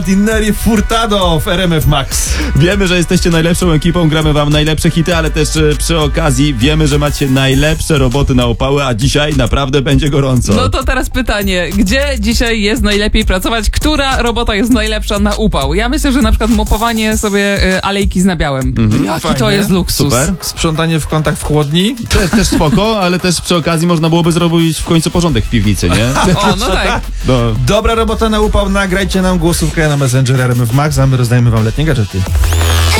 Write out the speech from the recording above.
Inneri Furtado w RMF Max. Wiemy, że jesteście najlepszą ekipą, gramy wam najlepsze hity, ale też przy okazji wiemy, że macie najlepsze roboty na opały, a dzisiaj naprawdę będzie gorąco. No to teraz pytanie, gdzie dzisiaj jest najlepiej pracować? Która robota jest najlepsza na upał? Ja myślę, że na przykład mopowanie sobie alejki z nabiałem. Jaki to Fajnie. jest luksus. Super. Sprzątanie w kątach w chłodni. Też spoko, ale też przy okazji można byłoby zrobić w końcu porządek w piwnicy, nie? O, no tak. No. Dobra robota na upał, nagrajcie nam głosówkę na Messenger RMF Max, a my rozdajemy wam letnie gadżety.